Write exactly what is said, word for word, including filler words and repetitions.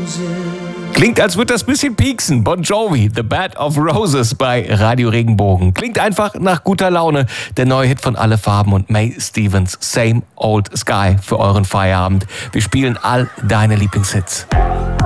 Klingt, als würde das bisschen pieksen. Bon Jovi, The Bed of Roses bei Radio Regenbogen. Klingt einfach nach guter Laune. Der neue Hit von Alle Farben und May Stevens, Same Old Sky für euren Feierabend. Wir spielen all deine Lieblingshits.